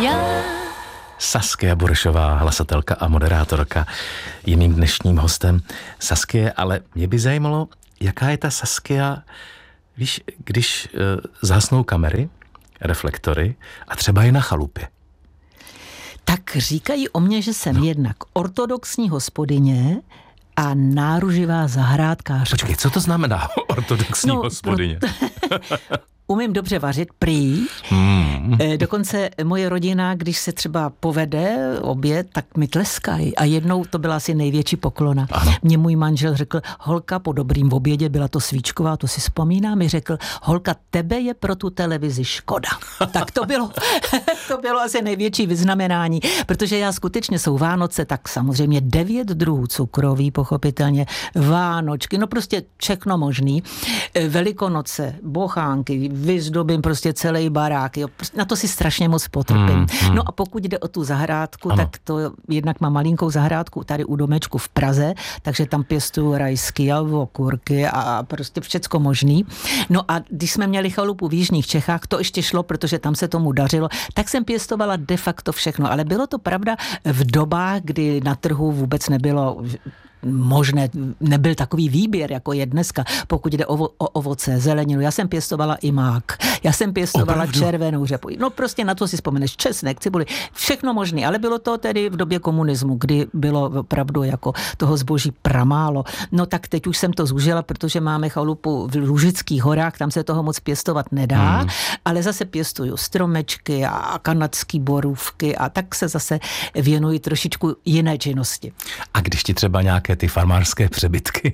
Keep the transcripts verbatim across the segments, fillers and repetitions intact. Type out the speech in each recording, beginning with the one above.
já. Saskia Burešová, hlasatelka a moderátorka, je mým dnešním hostem. Saskie, ale mě by zajímalo, jaká je ta Saskia, víš, když uh, zhasnou kamery, reflektory a třeba je na chalupě. Tak říkají o mně, že jsem no. jednak ortodoxní hospodyně a náruživá zahrádkářka. Počkej, co to znamená ortodoxní no, hospodyně? Pro... Umím dobře vařit, prý. Hmm. Dokonce moje rodina, když se třeba povede oběd, tak mi tleskají. A jednou to byla asi největší poklona. Ano. Mě můj manžel řekl, holka, po dobrým obědě, byla to svíčková, to si vzpomínám, mi řekl, holka, tebe je pro tu televizi škoda. Tak to bylo, to bylo asi největší vyznamenání, protože já skutečně jsou Vánoce, tak samozřejmě devět druhů cukroví, pochopitelně, Vánočky, no prostě všechno možný. Velikonoce, bochánky, vyzdobím prostě celý barák. Jo. Na to si strašně moc potrpím. Hmm, hmm. No a pokud jde o tu zahrádku, ano. tak to jednak mám malinkou zahrádku tady u domečku v Praze, takže tam pěstuju rajsky a okurky a prostě všecko možný. No a když jsme měli chalupu v jižních Čechách, to ještě šlo, protože tam se tomu dařilo, tak jsem pěstovala de facto všechno. Ale bylo to pravda v dobách, kdy na trhu vůbec nebylo možné, nebyl takový výběr, jako je dneska, pokud jde o, o ovoce, zeleninu. Já jsem pěstovala i mák. Já jsem pěstovala Opravdu? červenou řepu. No prostě na to si vzpomeneš, česnek, cibuli, všechno možné, ale bylo to tedy v době komunismu, kdy bylo opravdu jako toho zboží pramálo. No tak teď už jsem to zúžila, protože máme chalupu v Lužických horách, tam se toho moc pěstovat nedá, hmm. ale zase pěstuju stromečky a kanadský borůvky a tak se zase věnuji trošičku jiné činnosti. A když ti třeba nějaké ty farmářské přebytky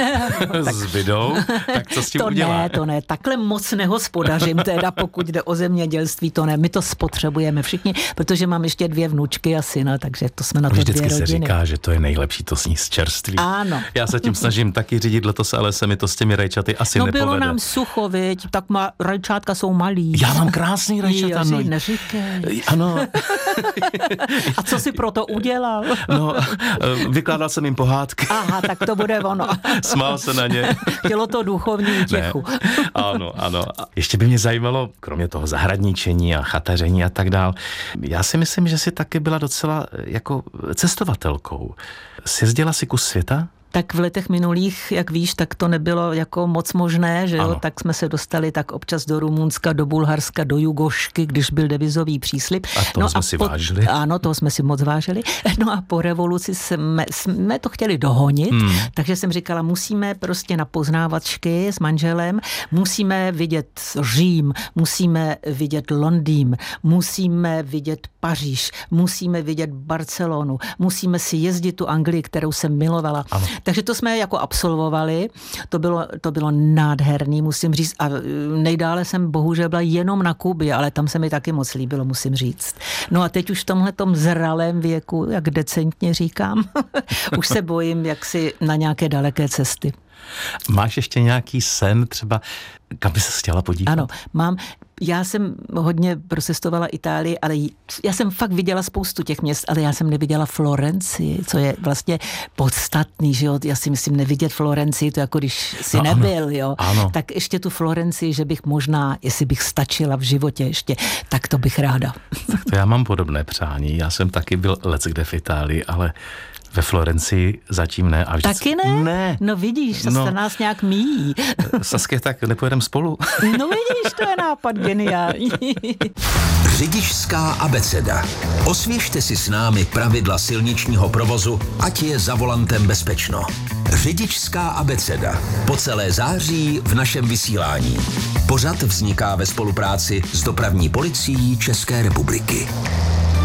no, zbydou, tak co s tím to udělá? Ne, to ne, takhle moc nehospodařím teda, pokud jde o zemědělství, to ne, my to spotřebujeme všichni, protože mám ještě dvě vnučky a syna, takže to jsme na to dvě rodiny. Vždycky se říká, že to je nejlepší to sníst čerství. Ano. Já se tím snažím taky řídit letos, ale se mi to s těmi rajčaty asi no, nepovede. No bylo nám sucho, viď, tak má, rajčátka jsou malý. Já mám krásný rajčata. No, neříkej. Ano. A co si pro to udělal? No, vykládal jsem jim pohádky. Aha, tak to bude ono. Smál se na ně. Chtělo to duchovní útěchu. Ano, ano. Ještě by mě zajímalo, kromě toho zahradničení a chataření a tak dál, já si myslím, že jsi taky byla docela jako cestovatelkou. Sjezdila si kus světa? Tak v letech minulých, jak víš, tak to nebylo jako moc možné, že jo, ano. Tak jsme se dostali tak občas do Rumunska, do Bulharska, do Jugošky, když byl devizový příslib. A to no jsme a si po, vážili. Ano, to jsme si moc vážili. No a po revoluci jsme, jsme to chtěli dohonit, hmm. takže jsem říkala, musíme prostě na poznávačky s manželem, musíme vidět Řím, musíme vidět Londýn, musíme vidět Paříž, musíme vidět Barcelonu, musíme si jezdit tu Anglii, kterou jsem milovala. Ano. Takže to jsme jako absolvovali, to bylo, to bylo nádherný, musím říct, a nejdále jsem bohužel byla jenom na Kubě, ale tam se mi taky moc líbilo, musím říct. No a teď už v tomhletom zralém věku, jak decentně říkám, už se bojím jaksi na nějaké daleké cesty. Máš ještě nějaký sen třeba, kam by se chtěla podívat? Ano, mám. Já jsem hodně procestovala Itálii, ale já jsem fakt viděla spoustu těch měst, ale já jsem neviděla Florencii, co je vlastně podstatný, že jo. Já si myslím, nevidět Florencii, to jako když si no, nebyl, ano, jo. Ano. Tak ještě tu Florencii, že bych možná, jestli bych stačila v životě ještě, tak to bych ráda. Tak to já mám podobné přání. Já jsem taky byl leckde v Itálii, ale ve Florencii zatím ne. A vždycky... Taky ne? Ne. No vidíš, to no. se nás nějak míjí. Saskia, tak nepojedeme spolu? No vidíš, to je nápad geniální. Řidičská abeceda. Osvěžte si s námi pravidla silničního provozu, ať je za volantem bezpečno. Řidičská abeceda. Po celé září v našem vysílání. Pořad vzniká ve spolupráci s Dopravní policií České republiky.